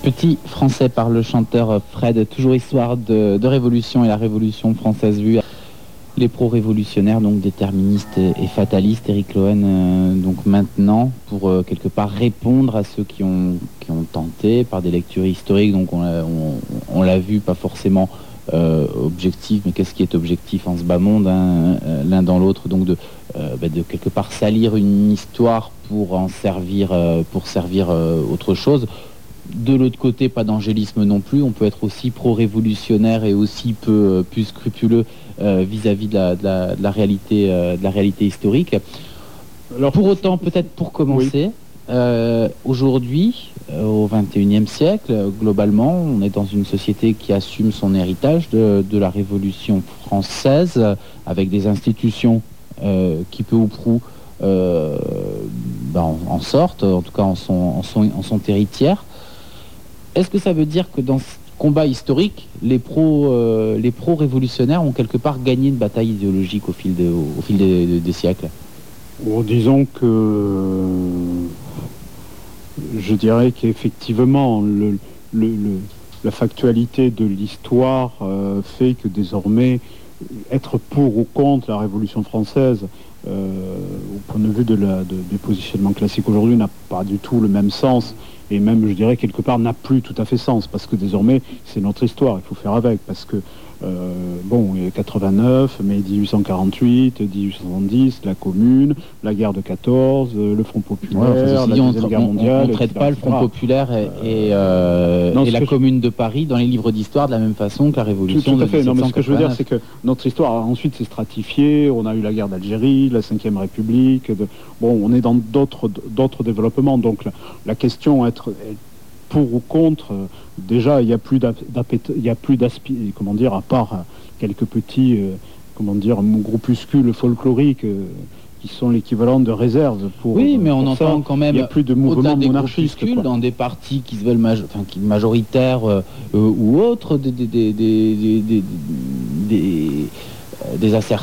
Petit français par le chanteur Fred, toujours histoire de révolution et la révolution française vue. Les pro-révolutionnaires, donc déterministes et fatalistes, Éric Lohen, donc maintenant, pour quelque part répondre à ceux qui ont tenté par des lectures historiques, donc on l'a vu, pas forcément objectif, mais qu'est-ce qui est objectif en ce bas monde, hein, l'un dans l'autre, donc de quelque part salir une histoire pour en servir, autre chose. De l'autre côté, pas d'angélisme non plus. On peut être aussi pro-révolutionnaire et aussi plus scrupuleux vis-à-vis de la réalité historique. Alors, pour autant, peut-être pour commencer, aujourd'hui, au XXIe siècle, globalement, on est dans une société qui assume son héritage de la Révolution française, avec des institutions qui peu ou prou en sortent, en tout cas en sont héritières. Est-ce que ça veut dire que dans ce combat historique, les pro-révolutionnaires ont quelque part gagné une bataille idéologique au fil des siècles? Disons que je dirais qu'effectivement la factualité de l'histoire fait que désormais être pour ou contre la Révolution française au point de vue des positionnements classiques aujourd'hui n'a pas du tout le même sens, et même je dirais quelque part n'a plus tout à fait sens, parce que désormais c'est notre histoire, il faut faire avec, parce que 89, mai 1848, 1870, la Commune, la guerre de 14, le Front populaire, la Deuxième Guerre mondiale. On ne traite pas le Front populaire et la Commune de Paris dans les livres d'histoire de la même façon que la Révolution. Tout à fait. Non, mais ce que je veux dire, c'est que notre histoire ensuite s'est stratifiée. On a eu la guerre d'Algérie, la Ve République. On est dans d'autres développements. Donc la question est pour ou contre, déjà il n'y a plus comment dire, à part quelques petits groupuscules folkloriques qui sont l'équivalent de réserves pour. Oui, mais on entend quand même. Il n'y a plus de mouvement monarchiste dans des partis qui se veulent majoritaires ou autres, des assertions